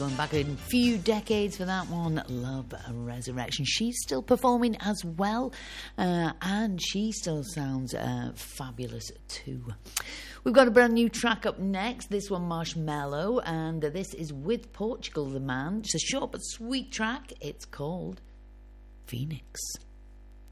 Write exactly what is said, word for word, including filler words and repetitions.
going back a few decades for that one, Love Resurrection. She's still performing as well, uh, and she still sounds uh, fabulous too. We've got a brand new track up next, this one Marshmello, and this is with Portugal the Man. It's a short but sweet track. It's called Phoenix.